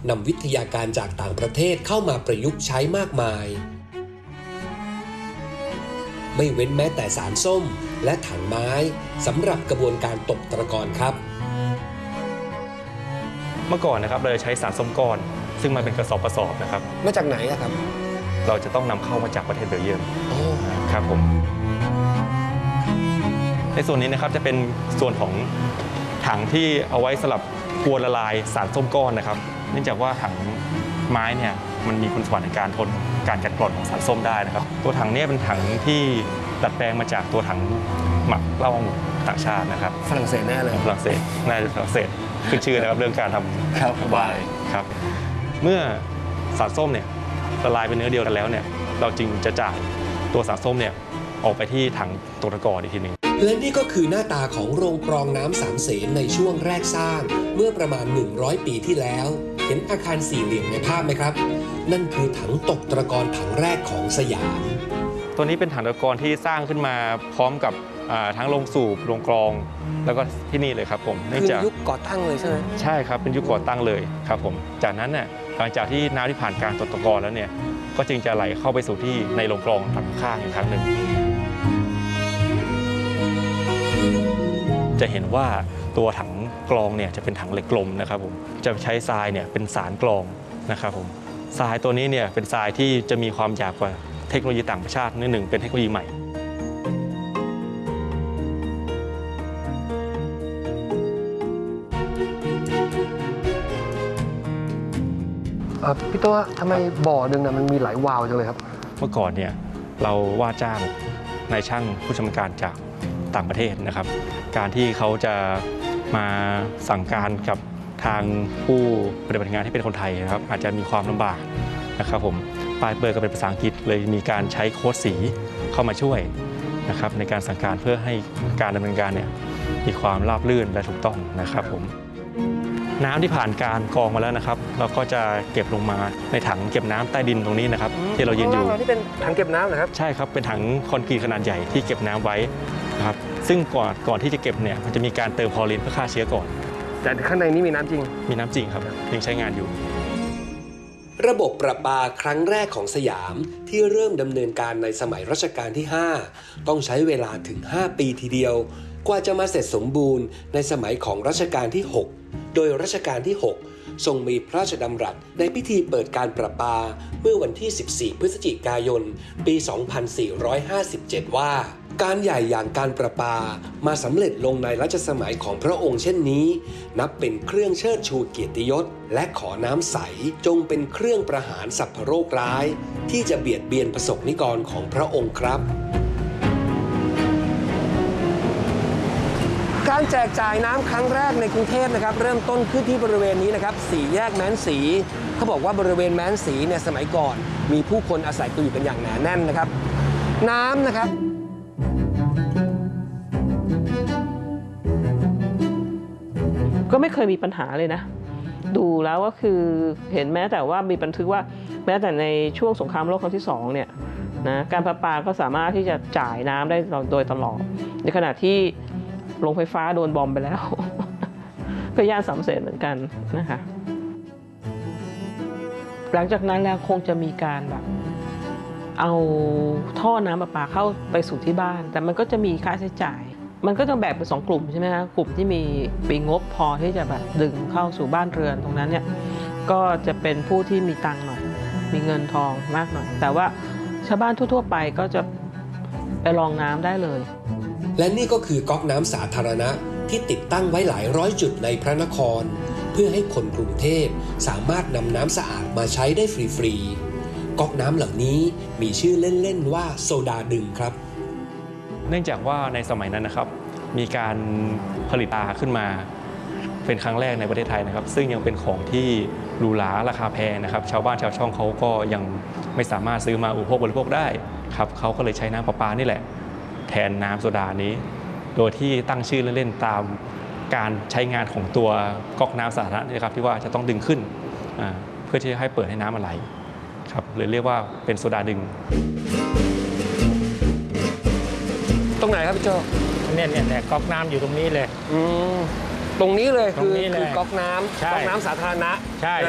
นำวิทยาการจากต่างประเทศเข้ามาประยุกต์ใช้มากมายไม่เว้นแม้แต่สารส้มและถังไม้สำหรับกระบวนการตกตะกอนครับเมื่อก่อนนะครับเราจะใช้สารส้มก้อนซึ่งมันเป็นกระสอบนะครับมาจากไหนครับเราจะต้องนำเข้ามาจากประเทศเบลเยียมครับผมในส่วนนี้นะครับจะเป็นส่วนของถังที่เอาไว้สำหรับกวนละลายสารส้มก้อนนะครับเนื่องจากว่าถังไม้เนี่ยมันมีคุณสมบัติในการทนการกัดกร่อนของสารส้มได้นะครับตัวถังนี้เป็นถังที่ดัดแปลงมาจากตัวถังหมักเหล้าองุ่นต่างชาตินะครับฝรั่งเศสแน่เลยฝรั่งเศสน่าจะฝรั่งเศสขึ้นชื่อนะครับเรื่องการทำไวน์ครับเมื่อสารส้มเนี่ยละลายเป็นเนื้อเดียวกันแล้วเนี่ยเราจึงจะจ่ายตัวสารส้มเนี่ยออกไปที่ถังตกตะกอนอีกทีหนึ่งและนี่ก็คือหน้าตาของโรงกรองน้ำสามเสนในช่วงแรกสร้างเมื่อประมาณ100 ปีที่แล้วเห็นอาคารสี่เหลี่ยมในภาพไหมครับนั่นคือถังตกตะกอนถังแรกของสยามตัวนี้เป็นถังตะกอนที่สร้างขึ้นมาพร้อมกับทั้งโรงสูบโรงกรองแล้วก็ที่นี่เลยครับผมคือยุคก่อตั้งเลยใช่ไหมใช่ครับเป็นยุคก่อตั้งเลยครับผมจากนั้นเนี่ยหลังจากที่น้ำที่ผ่านการตกตะกอนแล้วเนี่ยก็จึงจะไหลเข้าไปสู่ที่ในโรงกรองถังข้างอีกครั้งหนึ่งจะเห็นว่าตัวถังกรองเนี่ยจะเป็นถังเหล็กกลมนะครับผมจะใช้ทรายเนี่ยเป็นสารกรองนะครับผมทรายตัวนี้เนี่ยเป็นทรายที่จะมีความหยาบกว่าเทคโนโลยีต่างประเทศนิดหนึ่งเป็นเทคโนโลยีใหม่พี่ตัวทำไมบ่อหนึ่งนะมันมีหลายวาล์วจังเลยครับเมื่อก่อนเนี่ยเราว่าจ้างนายช่างผู้ชำนาญการจากต่างประเทศนะครับการที่เขาจะมาสั่งการกับทางผู้ปฏิบัติงานที่เป็นคนไทยนะครับอาจจะมีความลำบากนะครับผมปลายเปิดก็เป็นภาษาอังกฤษเลยมีการใช้โค้ดสีเข้ามาช่วยนะครับในการสั่งการเพื่อให้การดำเนินการเนี่ยมีความราบรื่นและถูกต้องนะครับผมน้ำที่ผ่านการกรองมาแล้วนะครับเราก็จะเก็บลงมาในถังเก็บน้ำใต้ดินตรงนี้นะครับที่เรายืนอยู่นี่เป็นถังเก็บน้ำเหรอครับใช่ครับเป็นถังคอนกรีตขนาดใหญ่ที่เก็บน้ำไว้นะครับซึ่งก่อนที่จะเก็บเนี่ยมันจะมีการเติมคลอรีนเพื่อฆ่าเชื้อก่อนแต่ข้างในนี้มีน้ำจริงมีน้ำจริงครับยังใช้งานอยู่ระบบประปาครั้งแรกของสยามที่เริ่มดำเนินการในสมัยรัชกาลที่5ต้องใช้เวลาถึง5 ปีทีเดียวกว่าจะมาเสร็จสมบูรณ์ในสมัยของรัชกาลที่6โดยรัชกาลที่6ทรงมีพระราชดำรัสในพิธีเปิดการประปาเมื่อวันที่14 พฤศจิกายนปี 2457 ว่าการใหญ่อย่างการประปามาสำเร็จลงในรัชสมัยของพระองค์เช่นนี้นับเป็นเครื่องเชิดชูเกียรติยศและขอน้ำใสจงเป็นเครื่องประหารสัพพโรคร้ายที่จะเบียดเบียนประสบนิกรของพระองค์ครับการแจกจ่ายน้ำครั้งแรกในกรุงเทพนะครับเริ่มต้นขึ้นที่บริเวณนี้นะครับสี่แยกแม้นศรีเขาบอกว่าบริเวณแม้นศรีเนี่ยสมัยก่อนมีผู้คนอาศัยตัวอยู่กันอย่างหนาแน่นนะครับน้ำนะครับก็ไม่เคยมีปัญหาเลยนะดูแล้วก็คือเห็นแม้แต่ว่ามีบันทึกว่าแม้แต่ในช่วงสงครามโลกครั้งที่2เนี่ยนะการประปาก็สามารถที่จะจ่ายน้ำได้โดยตลอดในขณะที่โรงไฟฟ้าโดนบอมไปแล้ว ก็ย่านสามเสนเหมือนกันนะคะหลังจากนั้นแล้วคงจะมีการแบบเอาท่อน้ำประปาเข้าไปสู่ที่บ้านแต่มันก็จะมีค่าใช้จ่ายมันก็ต้องแบ่งเป็น2 กลุ่มใช่ไหมคะกลุ่มที่มีงบพอที่จะแบบดึงเข้าสู่บ้านเรือนตรงนั้นเนี่ยก็จะเป็นผู้ที่มีตังค์หน่อยมีเงินทองมากหน่อยแต่ว่าชาวบ้านทั่วๆไปก็จะไปรองน้ำได้เลยและนี่ก็คือก๊อกน้ำสาธารณะที่ติดตั้งไว้หลายร้อยจุดในพระนครเพื่อให้คนกรุงเทพสามารถนำน้ำสะอาดมาใช้ได้ฟรีๆก๊อกน้ำเหล่านี้มีชื่อเล่นๆว่าโซดาดึงครับเนื่องจากว่าในสมัยนั้นนะครับมีการผลิตปลาขึ้นมาเป็นครั้งแรกในประเทศไทยนะครับซึ่งยังเป็นของที่หรูหราราคาแพงนะครับชาวบ้านชาวช่องเขาก็ยังไม่สามารถซื้อมาอุปโภคบริโภคได้ครับเขาก็เลยใช้น้ำประปานี่แหละแทนน้ำโซดานี้โดยที่ตั้งชื่อเล่นๆตามการใช้งานของตัวก๊อกน้ำสาธารณะนะครับที่ว่าจะต้องดึงขึ้นเพื่อที่จะให้เปิดให้น้ำมันไหลครับเลยเรียกว่าเป็นโซดาดึงตรงไหนครับพี่โจเนี่ยก๊อกน้ำอยู่ตรงนี้เลยตรงนี้เลยคือก๊อกน้ำสาธารณะใช่